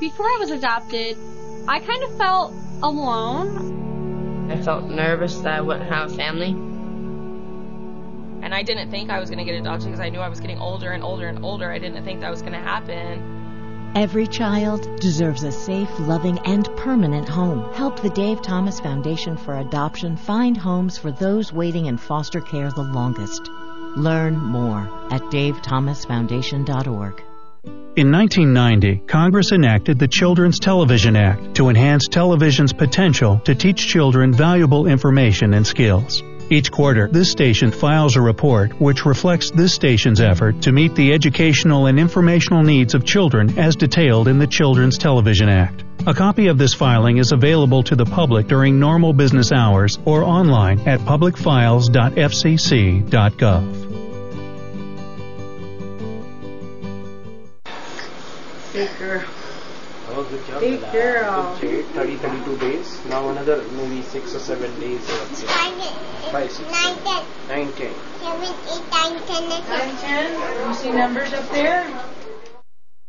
Before I was adopted, I kind of felt alone. I felt nervous that I wouldn't have a family. And I didn't think I was going to get adopted because I knew I was getting older and older and older. I didn't think that was going to happen. Every child deserves a safe, loving, and permanent home. Help the Dave Thomas Foundation for Adoption find homes for those waiting in foster care the longest. Learn more at davethomasfoundation.org. In 1990, Congress enacted the Children's Television Act to enhance television's potential to teach children valuable information and skills. Each quarter, this station files a report which reflects this station's effort to meet the educational and informational needs of children as detailed in the Children's Television Act. A copy of this filing is available to the public during normal business hours or online at publicfiles.fcc.gov. Big girl. Oh, good job. Big girl. 32 days. Now another maybe 6 or 7 days. 5, 6, 9, 10. 9, 10. 7, 8, 9, 10. 9, 10. You see numbers up there?